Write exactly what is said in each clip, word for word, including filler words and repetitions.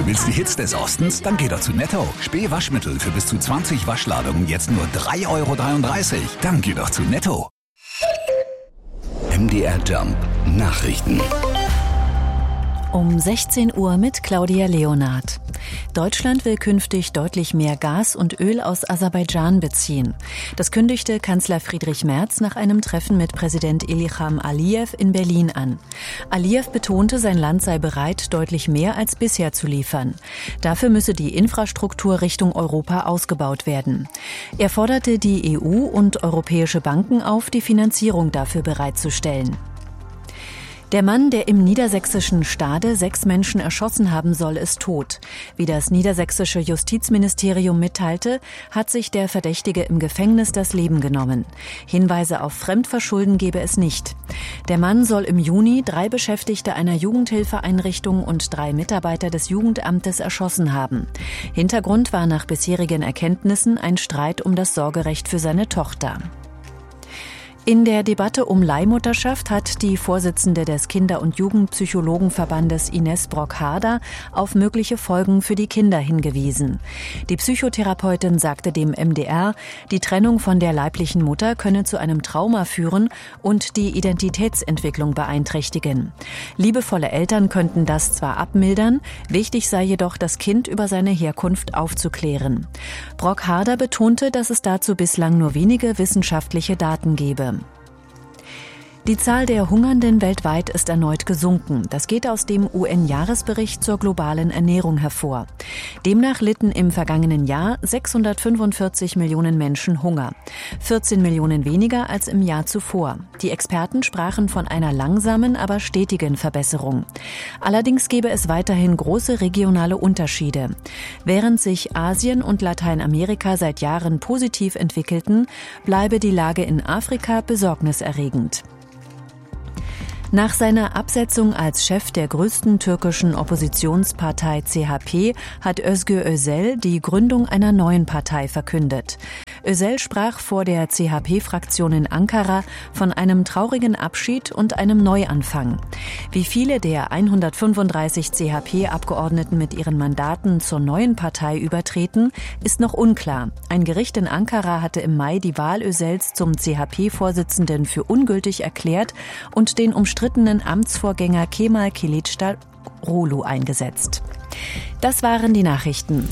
Du willst die Hits des Ostens? Dann geh doch zu Netto. Spee Waschmittel für bis zu zwanzig Waschladungen jetzt nur drei Euro dreiunddreißig. Dann geh doch zu Netto. M D R Jump Nachrichten. Um sechzehn Uhr mit Claudia Leonard. Deutschland will künftig deutlich mehr Gas und Öl aus Aserbaidschan beziehen. Das kündigte Kanzler Friedrich Merz nach einem Treffen mit Präsident Ilham Aliyev in Berlin an. Aliyev betonte, sein Land sei bereit, deutlich mehr als bisher zu liefern. Dafür müsse die Infrastruktur Richtung Europa ausgebaut werden. Er forderte die E U und europäische Banken auf, die Finanzierung dafür bereitzustellen. Der Mann, der im niedersächsischen Stade sechs Menschen erschossen haben soll, ist tot. Wie das niedersächsische Justizministerium mitteilte, hat sich der Verdächtige im Gefängnis das Leben genommen. Hinweise auf Fremdverschulden gebe es nicht. Der Mann soll im Juni drei Beschäftigte einer Jugendhilfeeinrichtung und drei Mitarbeiter des Jugendamtes erschossen haben. Hintergrund war nach bisherigen Erkenntnissen ein Streit um das Sorgerecht für seine Tochter. In der Debatte um Leihmutterschaft hat die Vorsitzende des Kinder- und Jugendpsychologenverbandes Ines Brock-Harder auf mögliche Folgen für die Kinder hingewiesen. Die Psychotherapeutin sagte dem M D R, die Trennung von der leiblichen Mutter könne zu einem Trauma führen und die Identitätsentwicklung beeinträchtigen. Liebevolle Eltern könnten das zwar abmildern, wichtig sei jedoch, das Kind über seine Herkunft aufzuklären. Brock-Harder betonte, dass es dazu bislang nur wenige wissenschaftliche Daten gebe. Die Zahl der Hungernden weltweit ist erneut gesunken. Das geht aus dem U N-Jahresbericht zur globalen Ernährung hervor. Demnach litten im vergangenen Jahr sechshundertfünfundvierzig Millionen Menschen Hunger. vierzehn Millionen weniger als im Jahr zuvor. Die Experten sprachen von einer langsamen, aber stetigen Verbesserung. Allerdings gebe es weiterhin große regionale Unterschiede. Während sich Asien und Lateinamerika seit Jahren positiv entwickelten, bleibe die Lage in Afrika besorgniserregend. Nach seiner Absetzung als Chef der größten türkischen Oppositionspartei C H P hat Özgür Özel die Gründung einer neuen Partei verkündet. Özel sprach vor der C H P-Fraktion in Ankara von einem traurigen Abschied und einem Neuanfang. Wie viele der hundertfünfunddreißig C H P-Abgeordneten mit ihren Mandaten zur neuen Partei übertreten, ist noch unklar. Ein Gericht in Ankara hatte im Mai die Wahl Özels zum C H P-Vorsitzenden für ungültig erklärt und den umstrittenen Amtsvorgänger Kemal Kılıçdaroğlu eingesetzt. Das waren die Nachrichten.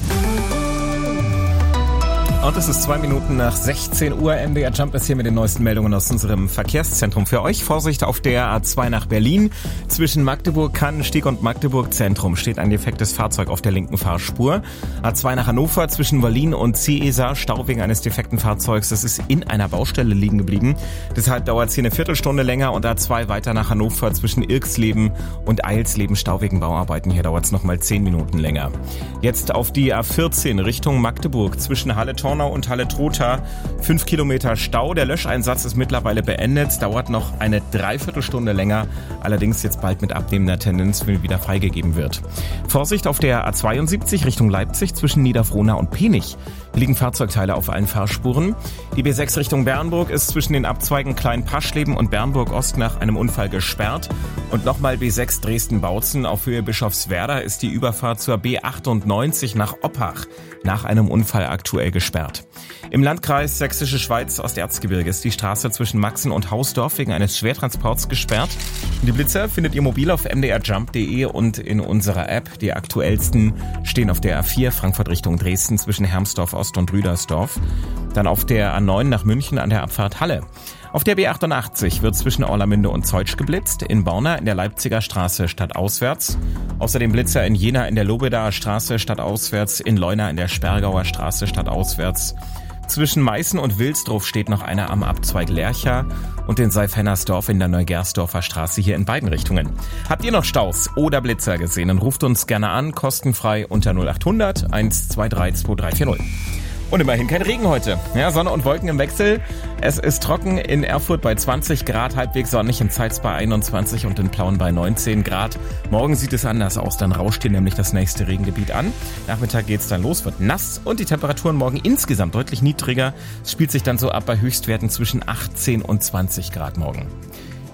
Und es ist zwei Minuten nach sechzehn Uhr. M D R Jump ist hier mit den neuesten Meldungen aus unserem Verkehrszentrum für euch. Vorsicht auf der A zwei nach Berlin. Zwischen Magdeburg-Kannenstieg und Magdeburg-Zentrum steht ein defektes Fahrzeug auf der linken Fahrspur. A zwei nach Hannover zwischen Berlin und Ciesa. Stau wegen eines defekten Fahrzeugs. Das ist in einer Baustelle liegen geblieben. Deshalb dauert es hier eine Viertelstunde länger. Und A zwei weiter nach Hannover zwischen Irksleben und Eilsleben. Stau wegen Bauarbeiten. Hier dauert es nochmal zehn Minuten länger. Jetzt auf die A vierzehn Richtung Magdeburg zwischen Halle-Tornau und Halle-Trotha. Fünf Kilometer Stau. Der Löscheinsatz ist mittlerweile beendet. Dauert noch eine Dreiviertelstunde länger. Allerdings jetzt bald mit abnehmender Tendenz, wenn wieder freigegeben wird. Vorsicht auf der A zweiundsiebzig Richtung Leipzig zwischen Niederfrohna und Penich. Hier liegen Fahrzeugteile auf allen Fahrspuren. Die B sechs Richtung Bernburg ist zwischen den Abzweigen Klein-Paschleben und Bernburg-Ost nach einem Unfall gesperrt. Und nochmal B sechs Dresden-Bautzen auf Höhe Bischofswerda ist die Überfahrt zur B achtundneunzig nach Oppach nach einem Unfall aktuell gesperrt. Im Landkreis Sächsische Schweiz Osterzgebirge ist die Straße zwischen Maxen und Hausdorf wegen eines Schwertransports gesperrt. Die Blitzer findet ihr mobil auf m d r jump punkt d e und in unserer App. Die aktuellsten stehen auf der A vier Frankfurt Richtung Dresden zwischen Hermsdorf Ost und Rüdersdorf. Dann auf der A neun nach München an der Abfahrt Halle. Auf der B achtundachtzig wird zwischen Orlamünde und Zeutsch geblitzt, in Borna in der Leipziger Straße stadtauswärts. Außerdem Blitzer in Jena in der Lobedaer Straße stadtauswärts, in Leuna in der Sperrgauer Straße stadtauswärts. Zwischen Meißen und Wilsdruf steht noch einer am Abzweig Lercha und in Seifhennersdorf in der Neugersdorfer Straße hier in beiden Richtungen. Habt ihr noch Staus oder Blitzer gesehen? Dann ruft uns gerne an, kostenfrei unter null achthundert eins zwei drei zwei drei vier null. Und immerhin kein Regen heute. Ja, Sonne und Wolken im Wechsel. Es ist trocken in Erfurt bei zwanzig Grad, halbwegs sonnig in Zeitz bei einundzwanzig und in Plauen bei neunzehn Grad. Morgen sieht es anders aus, dann rauscht hier nämlich das nächste Regengebiet an. Nachmittag geht's dann los, wird nass und die Temperaturen morgen insgesamt deutlich niedriger. Es spielt sich dann so ab bei Höchstwerten zwischen achtzehn und zwanzig Grad morgen.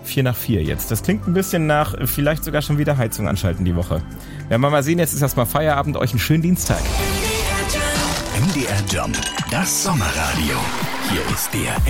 Vier nach vier jetzt. Das klingt ein bisschen nach vielleicht sogar schon wieder Heizung anschalten die Woche. Werden wir mal sehen, jetzt ist erstmal Feierabend. Euch einen schönen Dienstag. M D R Jump, das Sommerradio. Hier ist der